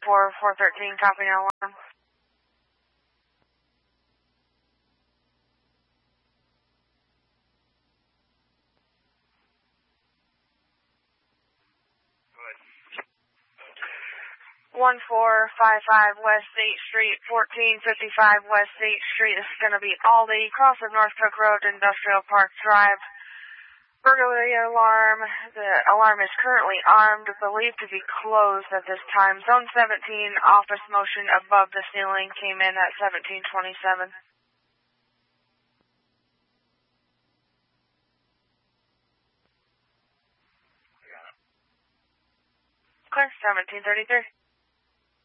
413, copy now, alarm. Go ahead. 1455 West 8th Street, 1455 West 8th Street. This is going to be Aldi, cross of North Cook Road, Industrial Park Drive. Burglary alarm. The alarm is currently armed, believed to be closed at this time. Zone 17, office motion above the ceiling, came in at 1727. Clear, 1733.